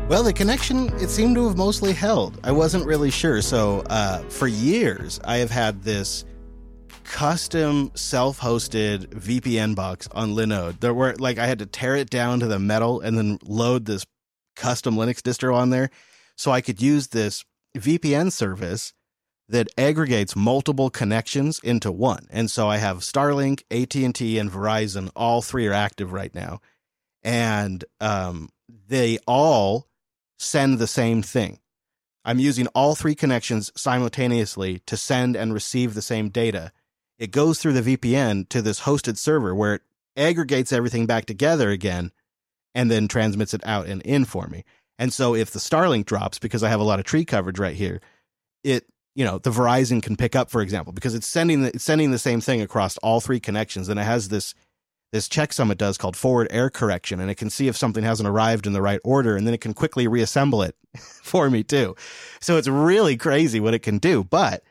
Well, the connection, it seemed to have mostly held. I wasn't really sure. So for years, I have had this custom self-hosted VPN box on Linode. There were I had to tear it down to the metal and then load this custom Linux distro on there so I could use this VPN service that aggregates multiple connections into one. And so I have Starlink, AT&T, and Verizon. All three are active right now. And they all send the same thing. I'm using all three connections simultaneously to send and receive the same data. It goes through the VPN to this hosted server where it aggregates everything back together again and then transmits it out and in for me. And so if the Starlink drops, because I have a lot of tree coverage right here, the Verizon can pick up, for example, because it's sending the same thing across all three connections. And it has this checksum it does called forward error correction, and it can see if something hasn't arrived in the right order, and then it can quickly reassemble it for me too. So it's really crazy what it can do. But,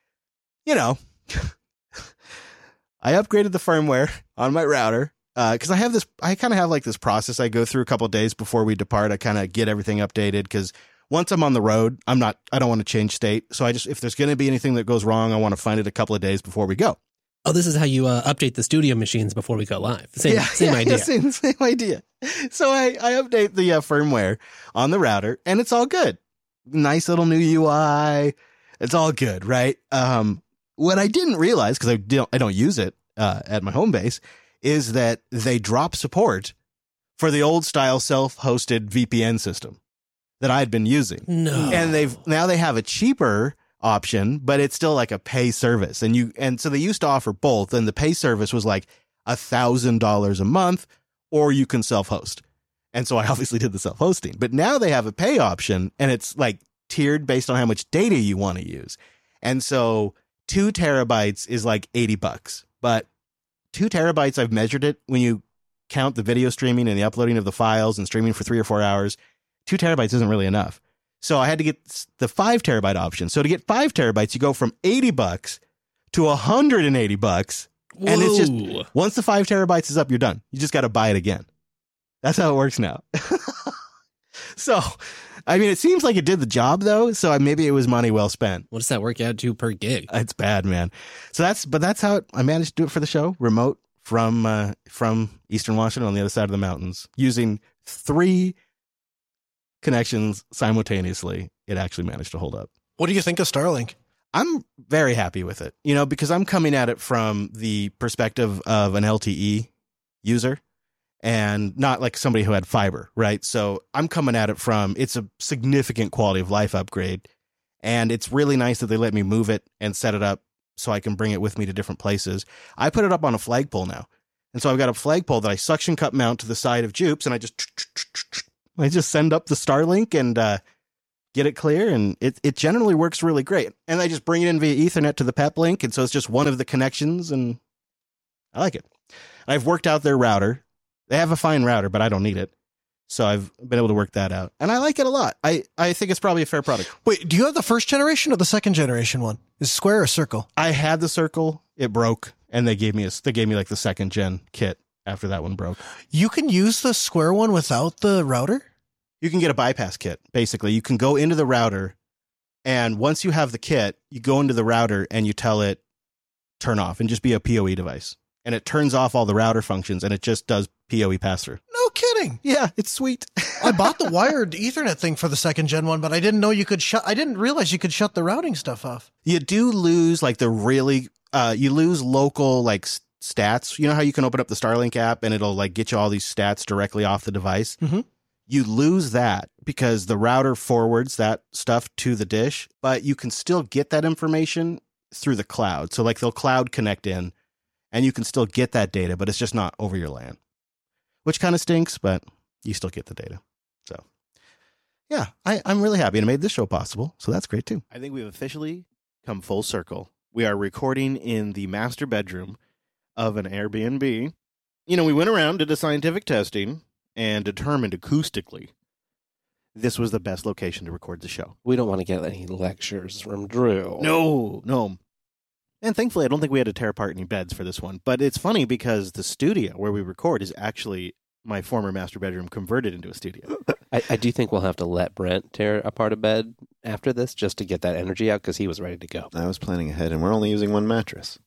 I upgraded the firmware on my router because I kind of have this process I go through a couple of days before we depart. I kind of get everything updated because once I'm on the road, I don't want to change state. So if there's going to be anything that goes wrong, I want to find it a couple of days before we go. Oh, this is how you update the studio machines before we go live. Same idea. Same idea. So I update the firmware on the router, and it's all good. Nice little new UI. It's all good, right? What I didn't realize, because I don't use it at my home base, is that they drop support for the old style self-hosted VPN system that I had been using. No. And they have a cheaper option, but it's still like a pay service. And so they used to offer both, and the pay service was like $1,000 a month, or you can self-host. And so I obviously did the self-hosting, but now they have a pay option, and it's tiered based on how much data you want to use. And so 2 terabytes is like $80, but 2 terabytes, I've measured it when you count the video streaming and the uploading of the files and streaming for 3 or 4 hours, 2 terabytes isn't really enough. So I had to get the 5 terabyte option. So to get 5 terabytes, you go from $80 to $180. Whoa. And it's just, once the 5 terabytes is up, you're done. You just got to buy it again. That's how it works now. So, I mean, it seems like it did the job though. So maybe it was money well spent. What does that work out to per gig? It's bad, man. So that's how I managed to do it for the show, remote from Eastern Washington on the other side of the mountains, using 3 connections simultaneously. It actually managed to hold up. What do you think of Starlink? I'm very happy with it, because I'm coming at it from the perspective of an LTE user and not like somebody who had fiber, right? So I'm coming at it from, it's a significant quality of life upgrade, and it's really nice that they let me move it and set it up so I can bring it with me to different places. I put it up on a flagpole now. And so I've got a flagpole that I suction cup mount to the side of Jupes, and I just send up the Starlink and get it clear, and it generally works really great. And I just bring it in via Ethernet to the PepLink, and so it's just one of the connections, and I like it. I've worked out their router. They have a fine router, but I don't need it. So I've been able to work that out, and I like it a lot. I think it's probably a fair product. Wait, do you have the first generation or the second generation one? Is it square or circle? I had the circle. It broke, and they gave me like the second gen kit after that one broke. You can use the square one without the router? You can get a bypass kit. Basically, you can go into the router, and once you have the kit, you go into the router and you tell it turn off and just be a PoE device. And it turns off all the router functions, and it just does PoE pass-through. No kidding. Yeah, it's sweet. I bought the wired Ethernet thing for the second gen one, but I didn't know you could I didn't realize you could shut the routing stuff off. You do lose you lose local stats. You know how you can open up the Starlink app and it'll get you all these stats directly off the device? Mm-hmm. You lose that because the router forwards that stuff to the dish, but you can still get that information through the cloud. So they'll cloud connect in, and you can still get that data, but it's just not over your LAN, which kind of stinks, but you still get the data. So yeah, I'm really happy, and it made this show possible. So that's great too. I think we've officially come full circle. We are recording in the master bedroom of an Airbnb. We went around, did a scientific testing, and determined acoustically this was the best location to record the show. We don't want to get any lectures from Drew. No. And thankfully, I don't think we had to tear apart any beds for this one. But it's funny because the studio where we record is actually my former master bedroom converted into a studio. I do think we'll have to let Brent tear apart a bed after this just to get that energy out because he was ready to go. I was planning ahead, and we're only using one mattress.